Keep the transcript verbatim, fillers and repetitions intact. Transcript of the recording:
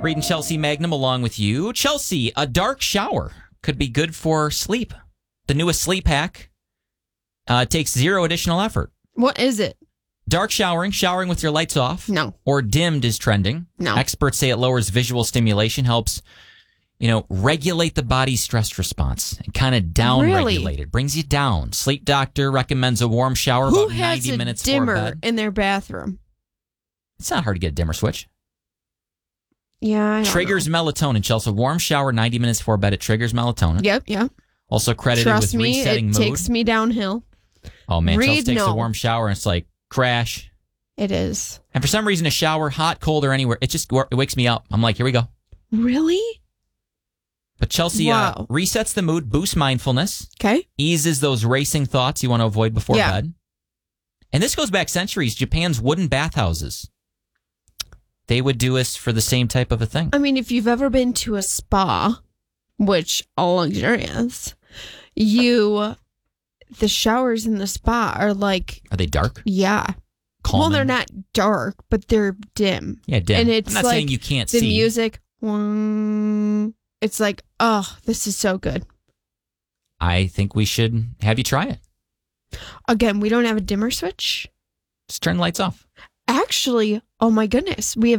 Reading Chelsea Magnum along with you. Chelsea, a dark shower could be good for sleep. The newest sleep hack uh, takes zero additional effort. What is it? Dark showering, showering with your lights off. No. Or dimmed is trending. No. Experts say it lowers visual stimulation, helps, you know, regulate the body's stress response and kind of down Really? regulate it. Brings you down. Sleep doctor recommends a warm shower Who about has ninety a minutes before dimmer bed. in their bathroom? It's not hard to get a dimmer switch. Yeah, I don't Triggers know. melatonin. Chelsea, warm shower ninety minutes before bed. It triggers melatonin. Yep, yep. Also credited Trust with me, resetting it mood. takes me downhill. Oh man, Read Chelsea takes a no. warm shower and it's like crash. It is. And for some reason, a shower, hot, cold, or anywhere, it just it wakes me up. I'm like, here we go. Really? But Chelsea uh, Wow. resets the mood, boosts mindfulness, Okay. eases those racing thoughts you want to avoid before Yeah. bed. And this goes back centuries. Japan's wooden bathhouses. They would do us for the same type of a thing. I mean, if you've ever been to a spa, which all luxurious, you, the showers in the spa are like, Are they dark? yeah. Calming? Well, they're not dark, but they're dim. Yeah, dim. And it's I'm not like saying you can't the see. music. mm, It's like, oh, this is so good. I think we should have you try it. Again, we don't have a dimmer switch. Just turn the lights off. Actually, oh my goodness, we have